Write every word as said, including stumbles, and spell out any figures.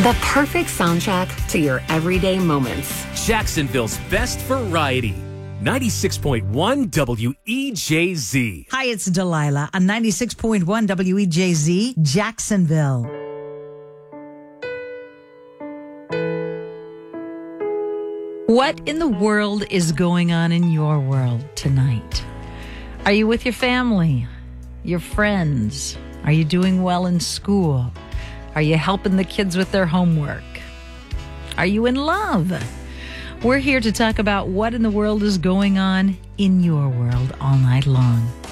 The perfect soundtrack to your everyday moments. Jacksonville's best variety. ninety-six point one W E J Z. Hi, it's Delilah on ninety-six point one W E J Z, Jacksonville. What in the world is going on in your world tonight? Are you with your family? Your friends? Are you doing well in school? Are you helping the kids with their homework? Are you in love? We're here to talk about what in the world is going on in your world all night long.